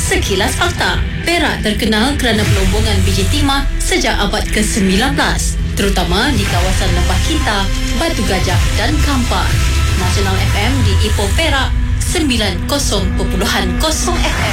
Sekilas fakta. Perak terkenal kerana pelombongan biji timah sejak abad ke-19, terutama di kawasan Lembah Kinta, Batu Gajah dan Kampar. Nasional FM di Ipoh Perak 90.0 FM.